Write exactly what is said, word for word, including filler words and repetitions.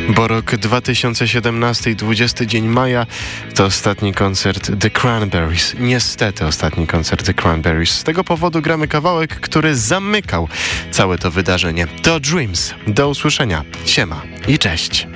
Bo rok dwa tysiące siedemnasty i dwudziesty dzień maja to ostatni koncert The Cranberries. Niestety ostatni koncert The Cranberries. Z tego powodu gramy kawałek, który zamykał całe to wydarzenie. To Dreams. Do usłyszenia. Siema i cześć.